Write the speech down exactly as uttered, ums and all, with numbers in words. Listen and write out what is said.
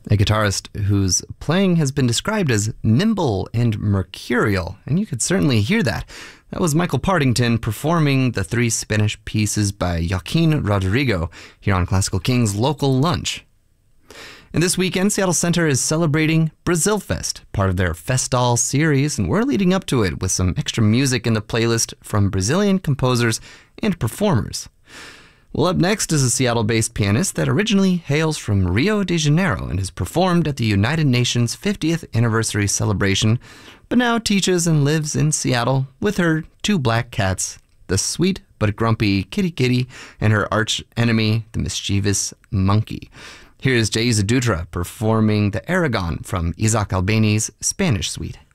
a guitarist whose playing has been described as nimble and mercurial, and you could certainly hear that. That was Michael Partington performing the three Spanish pieces by Joaquin Rodrigo here on Classical King's Local Lunch. And this weekend, Seattle Center is celebrating Brazil Fest, part of their Festal series, and we're leading up to it with some extra music in the playlist from Brazilian composers and performers. Well, up next is a Seattle-based pianist that originally hails from Rio de Janeiro and has performed at the United Nations fiftieth anniversary celebration, but now teaches and lives in Seattle with her two black cats, the sweet but grumpy Kitty Kitty and her arch enemy, the mischievous Monkey. Here's Jaiza Dutra performing the Aragon from Isaac Albéniz Spanish Suite.